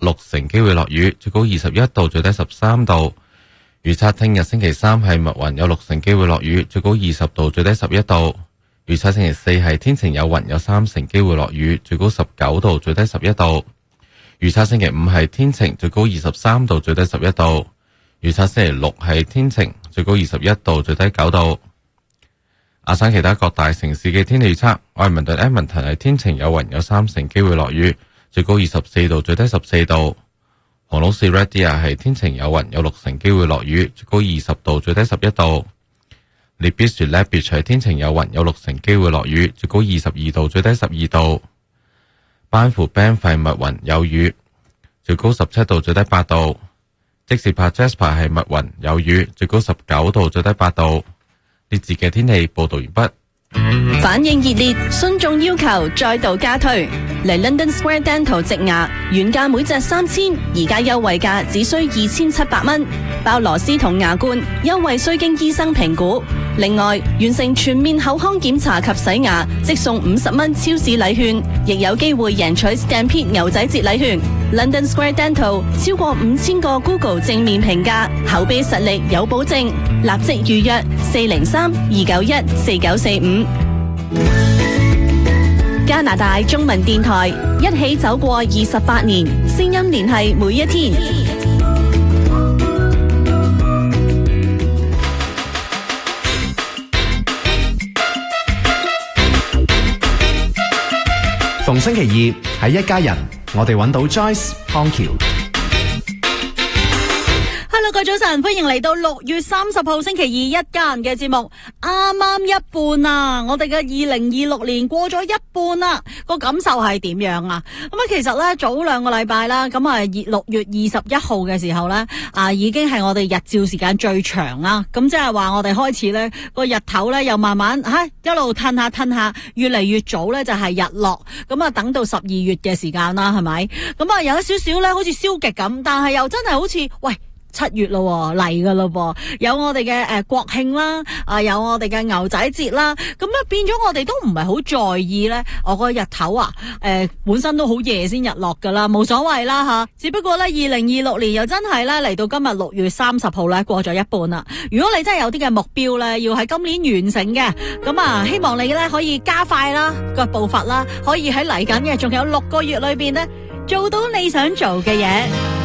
6成機會落雨，最高21度，最低13度。預測聽日星期三係密雲有6成機會落雨，最高20度，最低11度。預測星期四係天晴有雲有3成機會落雨，最高19度，最低11度。預測星期五係天晴，最高23度，最低11度。預測星期六係天晴，最高21度，最低9度。亞省其他各大城市嘅天氣預測：愛民頓 Edmonton 係天晴有雲有3成機會落雨，最高24度，最低14度。洪老市 Red Deer 係天晴有雲有6成機會落雨，最高20度，最低11度。列比樹 Lethbridge 係天晴有雲有6成機會落雨，最高22度，最低12度。班夫 Banff 密雲有雨，最高17度，最低8度。即使帕 Jasper 係密雲有雨，最高19度，最低8度。呢節嘅天氣報道完畢。 反應熱烈，信眾要求再度加推。嚟 London Square Dental 植牙，原價每隻3000，而家優惠價只需2700蚊，包螺絲同牙冠，優惠需經醫生評估。另外，完成全面口腔檢查及洗牙，即送50蚊超市禮券，亦有機會贏取 Stampede 牛仔節禮券。London Square Dental 超過5000個 Google 正面評價，口碑實力有保證，立即預約403-291-4945。加拿大中文電台一起走過28年，聲音聯繫每一天。 逢星期二喺一家人，我哋揾到 Joyce 康橋。 Hello， 各位早晨，歡迎嚟到6月30號星期二一家人嘅節目。啱啱一半啊，我哋嘅2026年過咗一半啦，個感受係點樣啊？咁啊，其實咧早2個禮拜啦，咁啊6月21號嘅時候咧，已經係我哋日照時間最長啦。咁即係話我哋開始咧個日頭咧又慢慢一路褪下，越嚟越早咧就係日落。咁啊等到12月嘅時間啦，係咪？咁啊有一少少咧好似消極咁，但係又真係好似7月咯嚟噶咯，有我哋嘅國慶啦，有我哋嘅牛仔節啦，咁啊變咗我哋都唔係好在意咧，我個日頭本身都好夜先日落噶啦，冇所謂啦吓。只不過咧2026年又真係咧嚟到今日6月30號咧過咗一半啦。如果你真係有啲嘅目標咧，要喺今年完成嘅，咁啊希望你咧可以加快啦個步伐啦，可以喺嚟緊嘅仲有6個月裏邊咧做到你想做嘅嘢。